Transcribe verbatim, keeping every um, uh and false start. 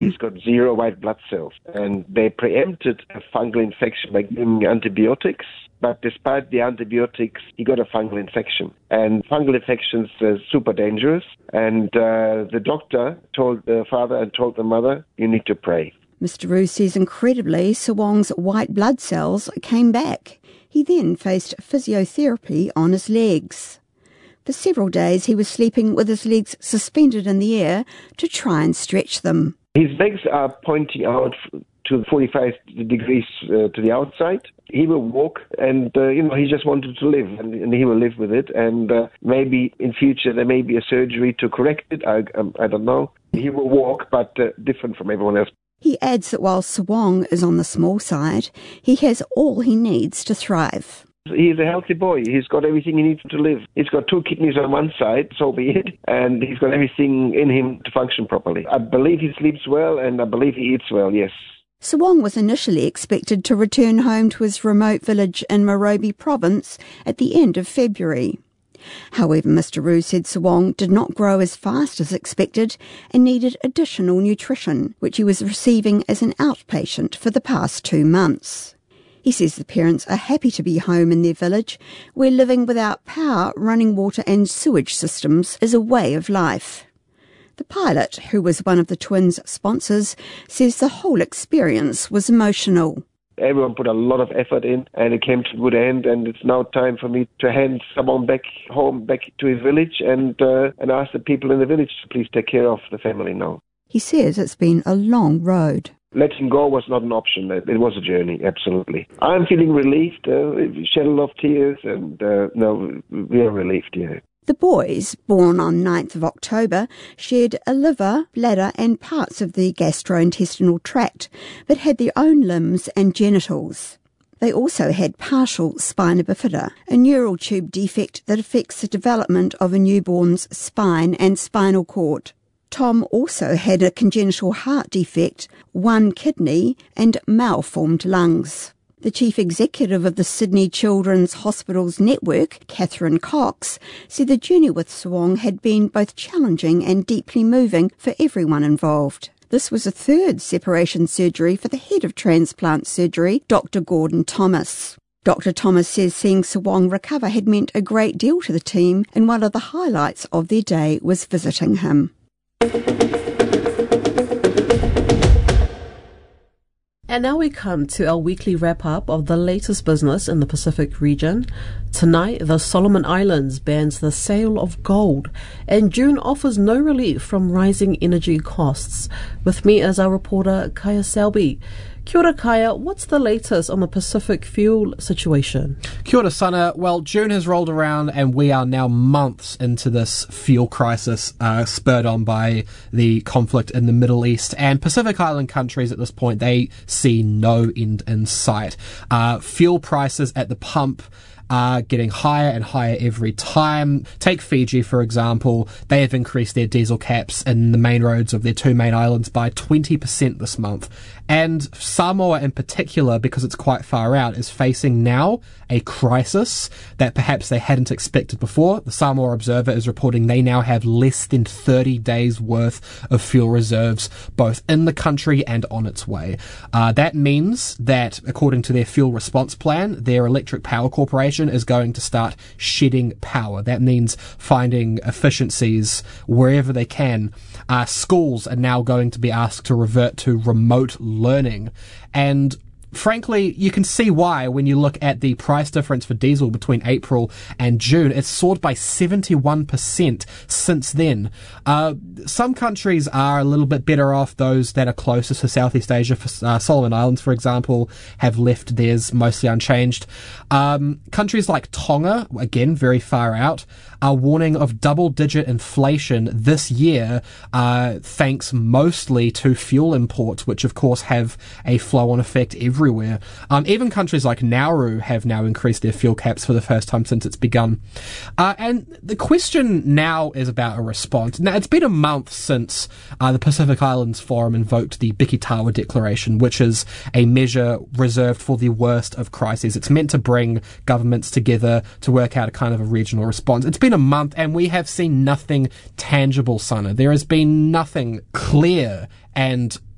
He's got zero white blood cells, and they preempted a fungal infection by giving antibiotics. But despite the antibiotics, he got a fungal infection. And fungal infections are super dangerous. And uh, the doctor told the father and told the mother, you need to pray. Mister Roux says incredibly, Sawong's white blood cells came back. He then faced physiotherapy on his legs. For several days he was sleeping with his legs suspended in the air to try and stretch them. His legs are pointing out to forty-five degrees uh, to the outside. He will walk, and uh, you know he just wanted to live, and, and he will live with it. And uh, maybe in future there may be a surgery to correct it. I um, I don't know. He will walk, but uh, different from everyone else. He adds that while Sawong is on the small side, he has all he needs to thrive. He's a healthy boy. He's got everything he needs to live. He's got two kidneys on one side, so be it, and he's got everything in him to function properly. I believe he sleeps well, and I believe he eats well, yes. Sawong was initially expected to return home to his remote village in Morobe province at the end of February. However, Mister Roux said Sawong did not grow as fast as expected and needed additional nutrition, which he was receiving as an outpatient for the past two months. He says the parents are happy to be home in their village, where living without power, running water and sewage systems is a way of life. The pilot, who was one of the twins' sponsors, says the whole experience was emotional. Everyone put a lot of effort in, and it came to a good end, and it's now time for me to hand someone back home, back to his village, and uh, and ask the people in the village to please take care of the family now. He says it's been a long road. Letting go was not an option. It was a journey, absolutely. I'm feeling relieved, uh, shed a lot of tears, and uh, no, we are relieved, yeah. The boys, born on ninth of October, shared a liver, bladder and parts of the gastrointestinal tract, but had their own limbs and genitals. They also had partial spina bifida, a neural tube defect that affects the development of a newborn's spine and spinal cord. Tom also had a congenital heart defect, one kidney and malformed lungs. The chief executive of the Sydney Children's Hospitals Network, Catherine Cox, said the journey with Sawong had been both challenging and deeply moving for everyone involved. This was a third separation surgery for the head of transplant surgery, Doctor Gordon Thomas. Doctor Thomas says seeing Sawong recover had meant a great deal to the team, and one of the highlights of their day was visiting him. And now we come to our weekly wrap-up of the latest business in the Pacific region. Tonight, the Solomon Islands bans the sale of gold, and June offers no relief from rising energy costs. With me is our reporter, Kaya Selby. Kia ora, Kaya. What's the latest on the Pacific fuel situation? Kia ora, Sana. Well, June has rolled around and we are now months into this fuel crisis uh, spurred on by the conflict in the Middle East. And Pacific Island countries at this point, they see no end in sight. Uh, fuel prices at the pump are getting higher and higher every time. Take Fiji, for example. They have increased their diesel caps in the main roads of their two main islands by twenty percent this month. And Samoa in particular, because it's quite far out, is facing now a crisis that perhaps they hadn't expected before. The Samoa Observer is reporting they now have less than thirty days worth of fuel reserves, both in the country and on its way. Uh, that means that, according to their fuel response plan, their electric power corporation is going to start shedding power. That means finding efficiencies wherever they can. Uh, schools are now going to be asked to revert to remote learning. And frankly, you can see why when you look at the price difference for diesel between April and June. It's soared by seventy-one percent since then. Uh, some countries are a little bit better off. Those that are closest to Southeast Asia, for, uh, Solomon Islands, for example, have left theirs mostly unchanged. Um, countries like Tonga, again, very far out, are warning of double-digit inflation this year, uh, thanks mostly to fuel imports, which of course have a flow-on effect everywhere. Um, even countries like Nauru have now increased their fuel caps for the first time since it's begun. Uh, and the question now is about a response. Now, it's been a month since uh, the Pacific Islands Forum invoked the Bikitawa Declaration, which is a measure reserved for the worst of crises. It's meant to bring governments together to work out a kind of a regional response. It's been a month and we have seen nothing tangible, Sana. There has been nothing clear and